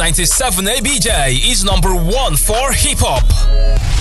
97 ABJ is number 1 for hip hop.